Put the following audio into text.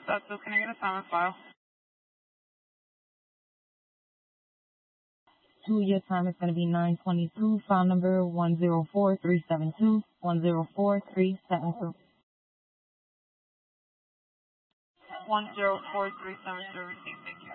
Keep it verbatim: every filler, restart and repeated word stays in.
That's just can I get a time and file? Two, your time is going to be nine twenty-two. File number one zero four three seven two, one zero four three seven two. one zero four three seven two received. Thank you.